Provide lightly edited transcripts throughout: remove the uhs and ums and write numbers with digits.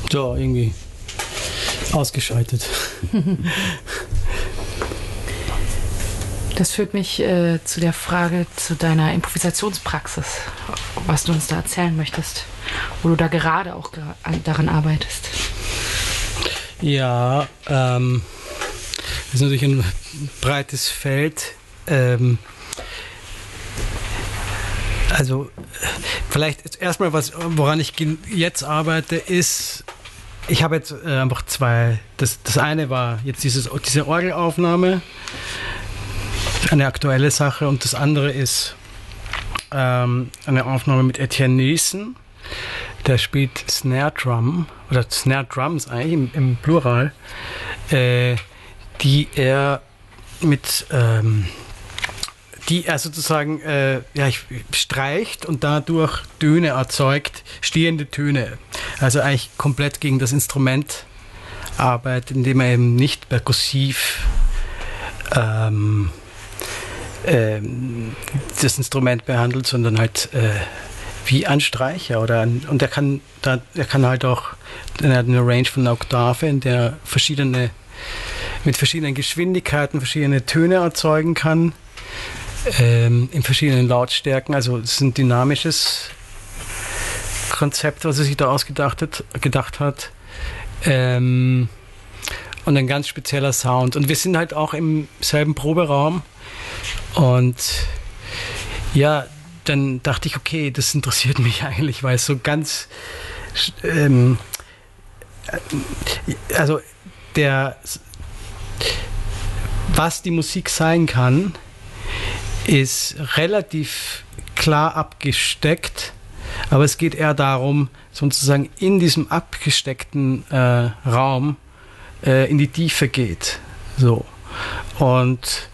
So, irgendwie ausgeschaltet. Das führt mich zu der Frage zu deiner Improvisationspraxis, was du uns da erzählen möchtest, wo du da gerade auch daran arbeitest. Ja, das ist natürlich ein breites Feld. Also vielleicht erstmal woran ich jetzt arbeite, ist, ich habe jetzt einfach zwei. Das eine war jetzt diese Orgelaufnahme, eine aktuelle Sache, und das andere ist eine Aufnahme mit Etienne Nielsen. Der spielt Snare Drum, oder Snare Drums eigentlich im Plural, die er sozusagen streicht und dadurch Töne erzeugt, stehende Töne. Also eigentlich komplett gegen das Instrument arbeitet, indem er eben nicht perkussiv das Instrument behandelt, sondern halt wie ein Streicher und er kann halt auch, er hat eine Range von einer Oktave, in der mit verschiedenen Geschwindigkeiten verschiedene Töne erzeugen kann, in verschiedenen Lautstärken. Also es ist ein dynamisches Konzept, was er sich da gedacht hat. Und ein ganz spezieller Sound. Und wir sind halt auch im selben Proberaum. Und ja, dann dachte ich, okay, das interessiert mich eigentlich, weil es so ganz was die Musik sein kann, ist relativ klar abgesteckt, aber es geht eher darum, sozusagen in diesem abgesteckten Raum in die Tiefe geht. So. Und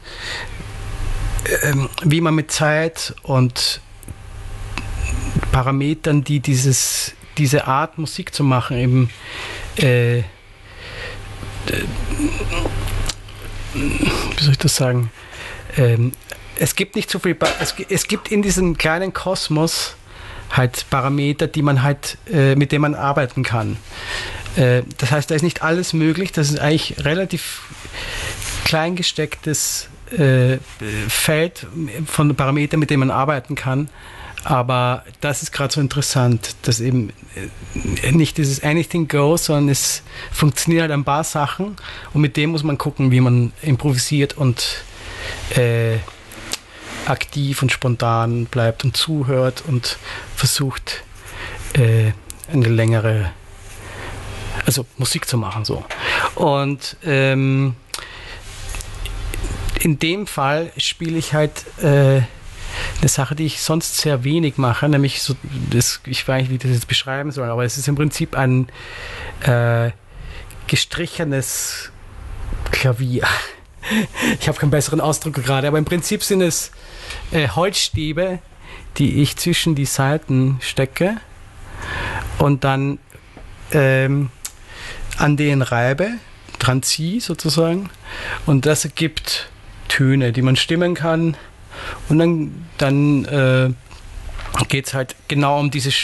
wie man mit Zeit und Parametern, die diese Art Musik zu machen, eben wie soll ich das sagen? Es gibt nicht so viel, es gibt in diesem kleinen Kosmos halt Parameter, die man halt, mit denen man arbeiten kann. Das heißt, da ist nicht alles möglich, das ist eigentlich relativ klein gestecktes Feld von Parametern, mit denen man arbeiten kann. Aber das ist gerade so interessant, dass eben nicht dieses Anything Goes, sondern es funktioniert halt ein paar Sachen und mit dem muss man gucken, wie man improvisiert und aktiv und spontan bleibt und zuhört und versucht eine längere, also Musik zu machen so. Und in dem Fall spiele ich halt eine Sache, die ich sonst sehr wenig mache, nämlich so, ich weiß nicht, wie ich das jetzt beschreiben soll, aber es ist im Prinzip ein gestrichenes Klavier. Ich habe keinen besseren Ausdruck gerade, aber im Prinzip sind es Holzstäbe, die ich zwischen die Saiten stecke und dann an denen reibe, dran ziehe sozusagen, und das ergibt Töne, die man stimmen kann. Und dann geht es halt genau um diese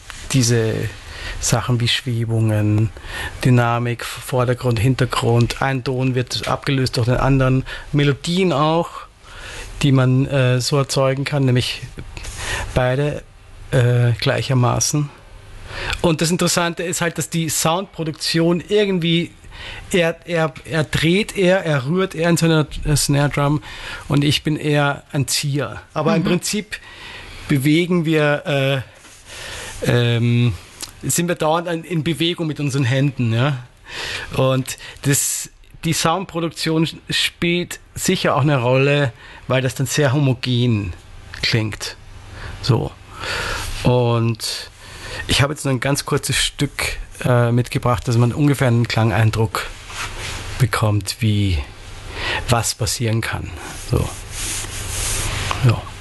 Sachen wie Schwebungen, Dynamik, Vordergrund, Hintergrund. Ein Ton wird abgelöst durch den anderen. Melodien auch, die man so erzeugen kann, nämlich beide gleichermaßen. Und das Interessante ist halt, dass die Soundproduktion irgendwie er rührt eher in seiner Snare Drum und ich bin eher ein Zieher. Aber im Prinzip bewegen wir, sind wir dauernd in Bewegung mit unseren Händen. Ja? Und die Soundproduktion spielt sicher auch eine Rolle, weil das dann sehr homogen klingt. So. Und ich habe jetzt nur ein ganz kurzes Stück mitgebracht, dass man ungefähr einen Klangeindruck bekommt, was passieren kann. So. Ja.